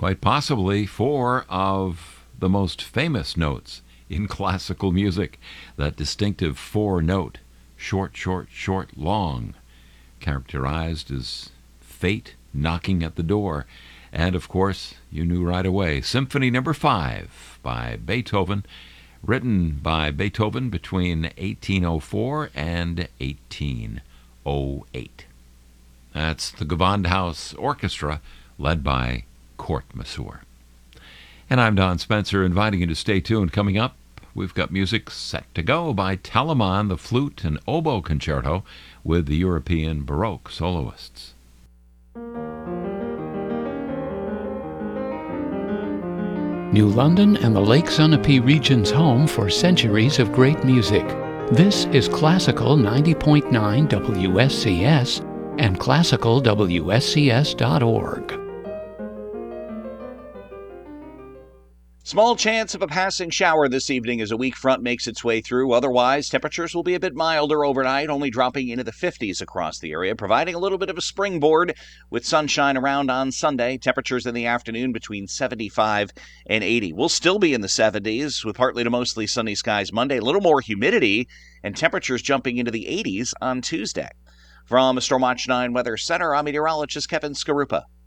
quite possibly four of the most famous notes in classical music. That distinctive four-note, short, short, short, long, characterized as fate knocking at the door. And, of course, you knew right away, Symphony No. 5 by Beethoven, written by Beethoven between 1804 and 1808. That's the Gewandhaus Orchestra, led by Kurt Masur. And I'm Don Spencer, inviting you to stay tuned. Coming up, we've got music set to go by Telemann, the flute and oboe concerto with the European Baroque soloists. New London and the Lake Sunapee region's home for centuries of great music. This is Classical 90.9 WSCS and classicalwscs.org. Small chance of a passing shower this evening as a weak front makes its way through. Otherwise, temperatures will be a bit milder overnight, only dropping into the 50s across the area, providing a little bit of a springboard with sunshine around on Sunday. Temperatures in the afternoon between 75 and 80. We'll still be in the 70s with partly to mostly sunny skies Monday. A little more humidity and temperatures jumping into the 80s on Tuesday. From the Storm Watch 9 Weather Center, I'm meteorologist Kevin Skarupa.